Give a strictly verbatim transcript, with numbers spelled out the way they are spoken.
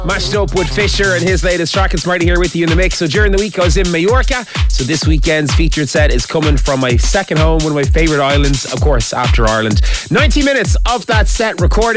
Mashed up with Fisher and his latest track. It's Marty here with you in the mix. So during the week I was in Mallorca. So this weekend's featured set is coming from my second home, one of my favourite islands, of course, after Ireland. ninety minutes of that set recorded.